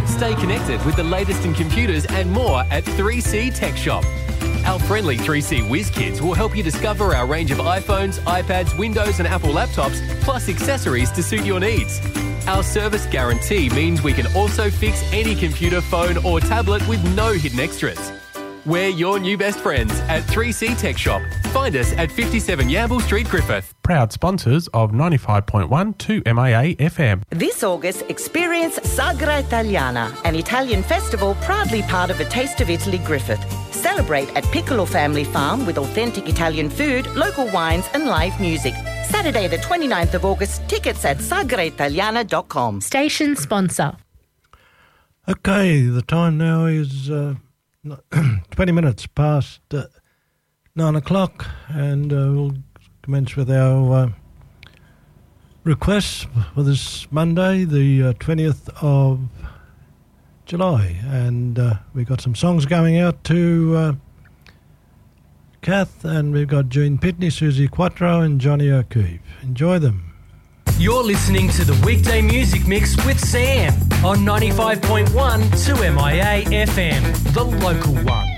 Stay connected with the latest in computers and more at 3C Tech Shop. Our friendly 3C Whiz Kids will help you discover our range of iPhones, iPads, Windows and Apple laptops, plus accessories to suit your needs. Our service guarantee means we can also fix any computer, phone or tablet with no hidden extras. We're your new best friends at 3C Tech Shop. Find us at 57 Yamble Street, Griffith. Proud sponsors of 95.1 2MIA FM. This August, experience Sagra Italiana, an Italian festival proudly part of A Taste of Italy Griffith. Celebrate at Piccolo Family Farm with authentic Italian food, local wines and live music. Saturday the 29th of August, tickets at sagraitaliana.com. Station sponsor. Okay, the time now is 20 minutes past 9 o'clock, and we'll commence with our requests for this Monday, the 20th of July, and we've got some songs going out to Kath, and we've got Jean Pitney, Susie Quattro and Johnny O'Keefe. Enjoy them. You're listening to the Weekday Music Mix with Sam on 95.1 2MIA FM, the local one.